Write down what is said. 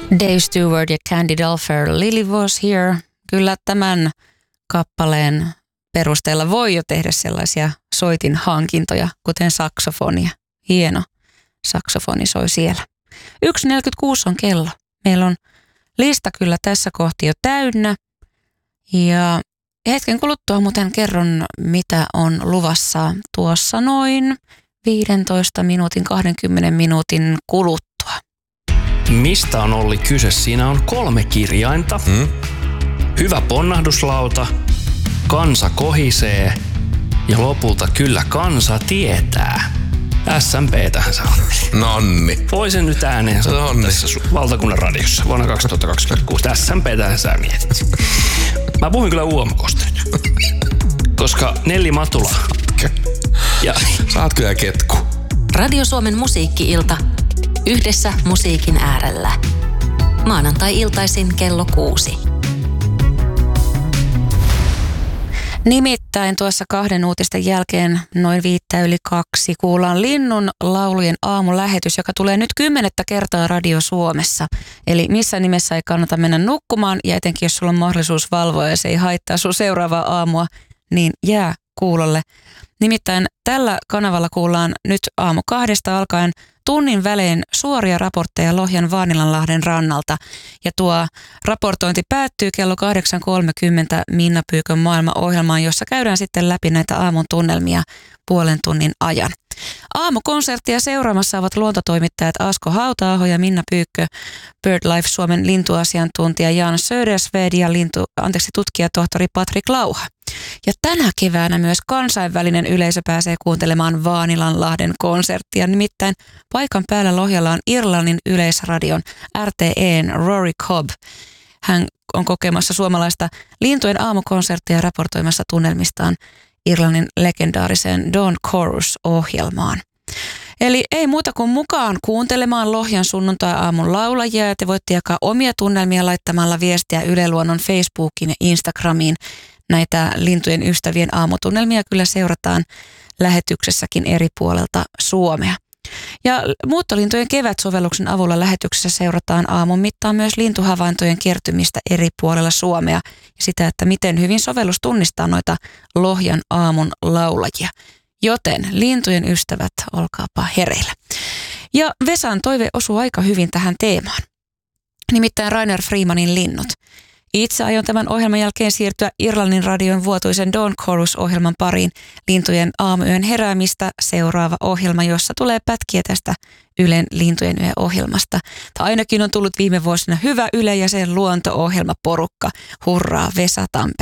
Dave Stewart ja Candy Dulfer, Lily Was Here. Kyllä tämän kappaleen perusteella voi jo tehdä sellaisia soitin hankintoja, kuten saksofonia. Hieno saksofoni soi siellä. 1.46 on kello. Meillä on lista kyllä tässä kohti jo täynnä. Ja hetken kuluttua muuten kerron, mitä on luvassa tuossa noin 15 minuutin, 20 minuutin kuluttua. Mistä on Olli kyse? Siinä on 3 kirjainta. Hyvä ponnahduslauta, kansa kohisee ja lopulta kyllä kansa tietää. SMP:tähän se on. Nonni. Voi sen nyt ääneen sanoa tässä valtakunnan radiossa vuonna 2026. SMP:tähän sä mietit. Mä puhuin kyllä UMK:sta nyt. Koska Nelli Matula. Ja sä oot kyllä ketku. Radio Suomen musiikki-ilta. Yhdessä musiikin äärellä. Maanantai-iltaisin kello 6. Nimittäin tuossa 2 uutisten jälkeen noin 2:05 kuullaan Linnun laulujen aamulähetys, joka tulee nyt 10. kertaa Radio Suomessa. Eli missään nimessä ei kannata mennä nukkumaan ja etenkin jos sulla on mahdollisuus valvoa ja se ei haittaa sun seuraavaa aamua, niin jää kuulolle. Nimittäin tällä kanavalla kuullaan nyt aamu 2 alkaen tunnin välein suoria raportteja Lohjan Vaanilanlahden rannalta. Ja tuo raportointi päättyy kello 8.30 Minna Pyykön maailmaohjelmaan, jossa käydään sitten läpi näitä aamun tunnelmia puolen tunnin ajan. Aamukonserttia seuraamassa ovat luontotoimittajat Asko Hauta-aho ja Minna Pyykkö, BirdLife Suomen lintuasiantuntija Jan Södersved ja tutkijatohtori Patrik Lauha. Ja tänä keväänä myös kansainvälinen yleisö pääsee kuuntelemaan Vaanilanlahden konserttia. Nimittäin paikan päällä Lohjalla on Irlannin yleisradion RTE:n Rory Cobb. Hän on kokemassa suomalaista lintujen aamukonserttia ja raportoimassa tunnelmistaan Irlannin legendaariseen Dawn Chorus-ohjelmaan. Eli ei muuta kuin mukaan kuuntelemaan Lohjan sunnuntai-aamun laulajia ja te voitte jakaa omia tunnelmia laittamalla viestiä Yle Luonnon Facebookiin ja Instagramiin. Näitä lintujen ystävien aamutunnelmia kyllä seurataan lähetyksessäkin eri puolelta Suomea. Ja muuttolintujen kevätsovelluksen avulla lähetyksessä seurataan aamun mittaan myös lintuhavaintojen kertymistä eri puolella Suomea ja sitä, että miten hyvin sovellus tunnistaa noita Lohjan aamun laulajia. Joten lintujen ystävät, olkaapa hereillä. Ja Vesan toive osuu aika hyvin tähän teemaan. Nimittäin Rainer Freemanin linnut. Itse aion tämän ohjelman jälkeen siirtyä Irlannin radion vuotuisen Dawn Chorus-ohjelman pariin. Lintujen aamuyön heräämistä seuraava ohjelma, jossa tulee pätkiä tästä Ylen Lintujen yö-ohjelmasta. Tai ainakin on tullut viime vuosina hyvä Yle ja sen luonto-ohjelmaporukka. Hurraa Vesa Tampere.